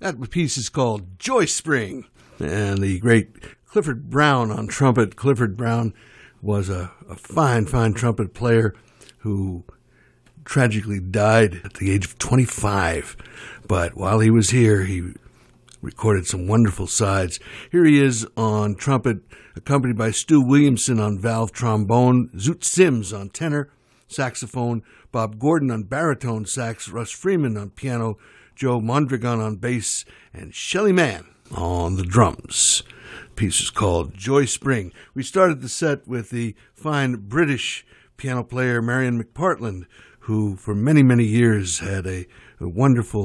That piece is called Joy Spring, and the great Clifford Brown on trumpet. Clifford Brown was a fine trumpet player who tragically died at the age of 25. But while he was here, he recorded some wonderful sides. Here he is on trumpet, accompanied by Stu Williamson on valve trombone, Zoot Sims on tenor, saxophone, Bob Gordon on baritone sax, Russ Freeman on piano, Joe Mondragon on bass, and Shelly Manne on the drums. The piece is called Joy Spring. We started the set with the fine British piano player Marion McPartland, who for many years had a wonderful